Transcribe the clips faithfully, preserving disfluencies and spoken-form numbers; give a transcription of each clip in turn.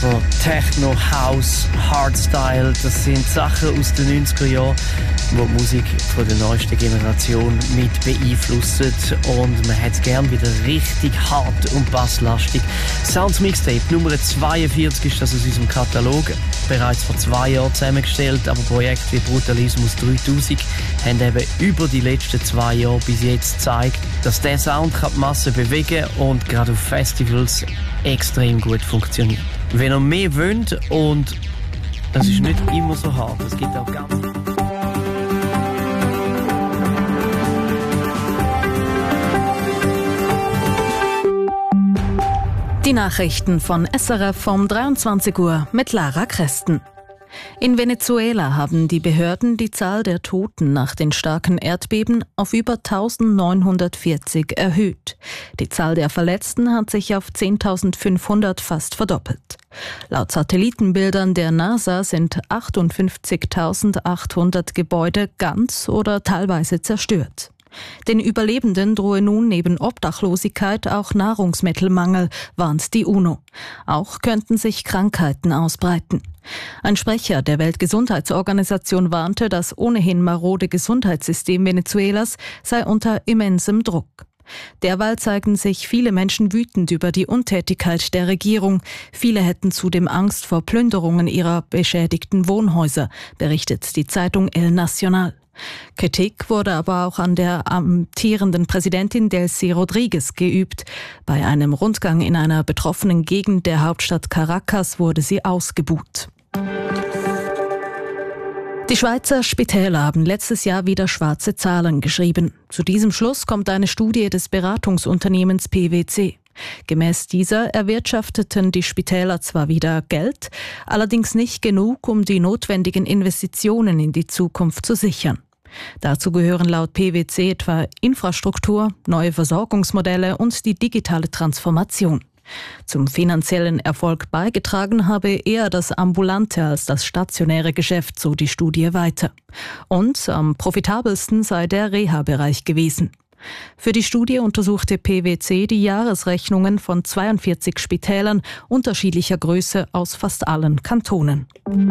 von Techno, House, Hardstyle. Das sind Sachen aus den neunziger Jahren, die die Musik von der neuesten Generation mit beeinflussen. Und man hat es gern wieder richtig hart und basslastig. Sounds Mixtape Nummer zweiundvierzig ist das aus unserem Katalog. Bereits vor zwei Jahren zusammengestellt, aber Projekte wie Brutalismus dreitausend haben eben über die letzten zwei Jahre bis jetzt gezeigt, dass der Sound die Masse bewegen kann und gerade auf Festivals extrem gut funktioniert. Wenn ihr mehr wollt, und das ist nicht immer so hart, es gibt auch ganz... Die Nachrichten von S R F um dreiundzwanzig Uhr mit Lara Kresten. In Venezuela haben die Behörden die Zahl der Toten nach den starken Erdbeben auf über eintausendneunhundertvierzig erhöht. Die Zahl der Verletzten hat sich auf zehntausendfünfhundert fast verdoppelt. Laut Satellitenbildern der NASA sind achtundfünfzigtausendachthundert Gebäude ganz oder teilweise zerstört. Den Überlebenden drohe nun neben Obdachlosigkeit auch Nahrungsmittelmangel, warnt die UNO. Auch könnten sich Krankheiten ausbreiten. Ein Sprecher der Weltgesundheitsorganisation warnte, das ohnehin marode Gesundheitssystem Venezuelas sei unter immensem Druck. Derweil zeigen sich viele Menschen wütend über die Untätigkeit der Regierung. Viele hätten zudem Angst vor Plünderungen ihrer beschädigten Wohnhäuser, berichtet die Zeitung El Nacional. Kritik wurde aber auch an der amtierenden Präsidentin Delcy Rodriguez geübt. Bei einem Rundgang in einer betroffenen Gegend der Hauptstadt Caracas wurde sie ausgebuht. Die Schweizer Spitäler haben letztes Jahr wieder schwarze Zahlen geschrieben. Zu diesem Schluss kommt eine Studie des Beratungsunternehmens P W C. Gemäß dieser erwirtschafteten die Spitäler zwar wieder Geld, allerdings nicht genug, um die notwendigen Investitionen in die Zukunft zu sichern. Dazu gehören laut P W C etwa Infrastruktur, neue Versorgungsmodelle und die digitale Transformation. Zum finanziellen Erfolg beigetragen habe eher das ambulante als das stationäre Geschäft, so die Studie weiter. Und am profitabelsten sei der Reha-Bereich gewesen. Für die Studie untersuchte P W C die Jahresrechnungen von zweiundvierzig Spitälern unterschiedlicher Größe aus fast allen Kantonen.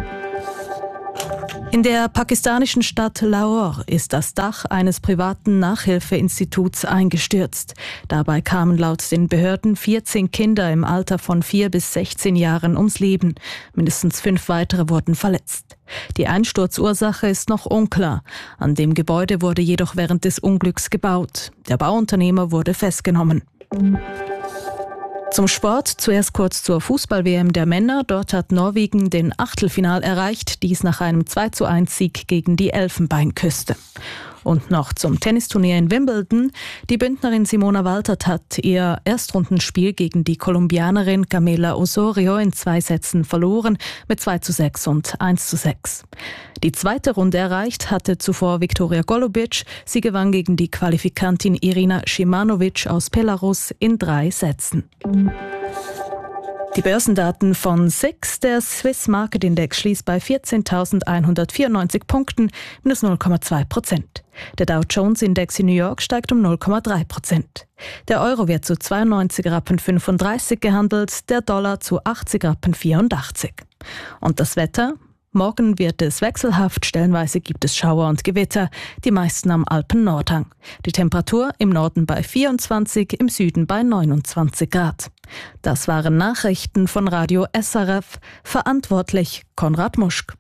In der pakistanischen Stadt Lahore ist das Dach eines privaten Nachhilfeinstituts eingestürzt. Dabei kamen laut den Behörden vierzehn Kinder im Alter von vier bis sechzehn Jahren ums Leben. Mindestens fünf weitere wurden verletzt. Die Einsturzursache ist noch unklar. An dem Gebäude wurde jedoch während des Unglücks gebaut. Der Bauunternehmer wurde festgenommen. Zum Sport, zuerst kurz zur Fußball-W M der Männer. Dort hat Norwegen den Achtelfinal erreicht, dies nach einem zwei zu eins Sieg gegen die Elfenbeinküste. Und noch zum Tennisturnier in Wimbledon. Die Bündnerin Simona Waltert hat ihr Erstrundenspiel gegen die Kolumbianerin Camila Osorio in zwei Sätzen verloren, mit zwei zu sechs und eins zu sechs. Die zweite Runde erreicht hatte zuvor Viktoria Golubic. Sie gewann gegen die Qualifikantin Irina Shimanovic aus Belarus in drei Sätzen. Die Börsendaten von S I X, der Swiss Market Index, schließt bei vierzehntausendeinhundertvierundneunzig Punkten, minus null Komma zwei Prozent. Der Dow Jones Index in New York steigt um null Komma drei Prozent. Der Euro wird zu zweiundneunzig Rappen fünfunddreißig gehandelt, der Dollar zu achtzig Rappen vierundachtzig. Und das Wetter? Morgen wird es wechselhaft, stellenweise gibt es Schauer und Gewitter, die meisten am Alpen-Nordhang. Die Temperatur im Norden bei vierundzwanzig, im Süden bei neunundzwanzig Grad. Das waren Nachrichten von Radio S R F, verantwortlich Konrad Muschk.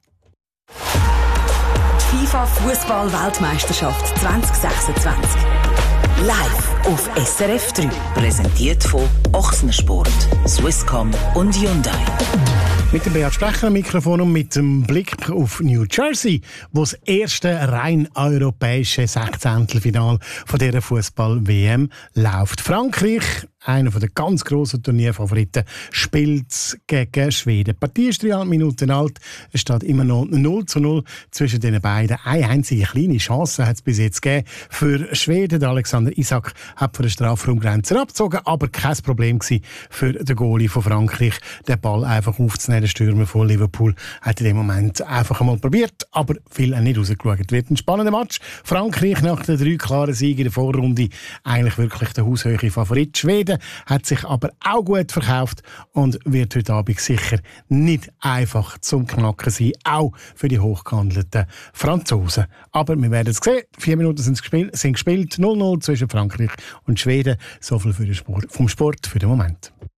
FIFA Fußball-Weltmeisterschaft zwanzig sechsundzwanzig. Live auf S R F drei. Präsentiert von Ochsensport, Swisscom und Hyundai. Mit dem Beat Sprecher am Mikrofon und mit dem Blick auf New Jersey, wo das erste rein europäische Sechzehntelfinal von dieser Fußball-W M läuft. Frankreich, einer der ganz grossen Turnierfavoriten, spielt gegen Schweden. Die Partie ist dreieinhalb Minuten alt. Es steht immer noch null zu null zwischen den beiden. Eine einzige kleine Chance hat es bis jetzt gegeben für Schweden. Der Alexander Isak hat von der Strafraumgrenze abgezogen, aber kein Problem gewesen für den Goalie von Frankreich, den Ball einfach aufzunehmen. Der Stürmer von Liverpool hat in dem Moment einfach einmal probiert, aber viel auch nicht rausgeschaut. Wird ein spannender Match. Frankreich nach den drei klaren Siegen in der Vorrunde eigentlich wirklich der haushöhe Favorit. Schweden Schweden hat sich aber auch gut verkauft und wird heute Abend sicher nicht einfach zum Knacken sein, auch für die hochgehandelten Franzosen. Aber wir werden es sehen. Vier Minuten sind gespielt, sind gespielt null null zwischen Frankreich und Schweden. So viel für den Sport, vom Sport für den Moment.